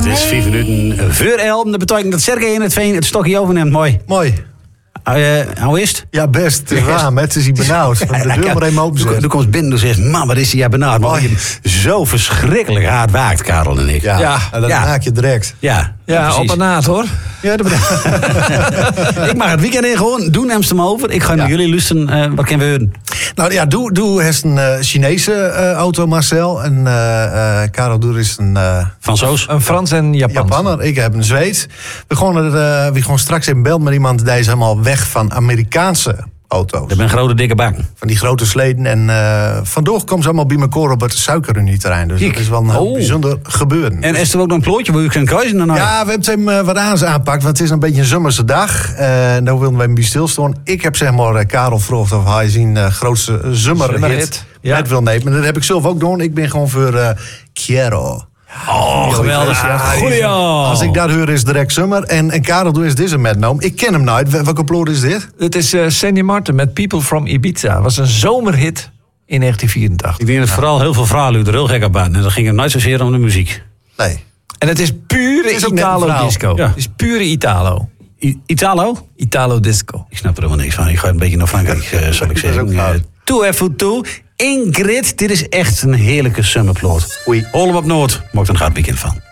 is 4 minuten voor 11. Dat betekent dat Sergej in het veen het stokje overneemt. Mooi. Hoe is het? Ja, best. Het is warm, het is hier benauwd. De deur maar even open. Toen komt binnen en zegt, man, wat is hij benauwd. Maar je zo verschrikkelijk hard waakt, Karel en ik. Ja. En dat maak je direct. Ja, op een naad, hoor. Ja, dat ik mag het weekend in gewoon doen, neem hem over. Ik ga naar jullie luisteren. Wat kunnen we horen? Nou ja, Doe heeft een Chinese auto, Marcel. En Karel Doer is een... Fransoos? Een Frans en Japaner. Ik heb een Zweed. We gaan straks even bellen met iemand. Die is helemaal weg van Amerikaanse auto's. Dat ben grote dikke bakken. Van die grote sleden. En vandoor komen ze allemaal bij elkaar op het suikerunieterrein. Dus dat is wel een bijzonder gebeuren. En is er ook nog een plootje waar u kunt kruisen? Ja, we hebben hem wat aanpakt. Want het is een beetje een zomerse dag. En daar wilden we hem bij stilstaan. Ik heb zeg maar Karel gevraagd of hij zijn grootste zomerhit met wil nemen. En dat heb ik zelf ook gedaan. Ik ben gewoon voor Quiero. Oh, geweldig. Goeie. Als ik dat hoor is direct zomer. En Karel, doe is deze metnomen. Ik ken hem nooit. Welke ploot is dit? Het is Sandy Martin met People from Ibiza. Het was een zomerhit in 1984. Ik denk dat vooral heel veel vrouwen er heel gek op waren. En dan ging het nooit zozeer om de muziek. Nee. En het is pure Italo-disco. Ja. Het is pure Italo. Italo? Italo-disco. Ik snap er helemaal niks van. Ik ga een beetje naar Frankrijk, zal ik zeggen. Toe even toe. Ingrid, dit is echt een heerlijke summerploot. Oei. Hol hem op Noord. Maakt een gaat weekend van.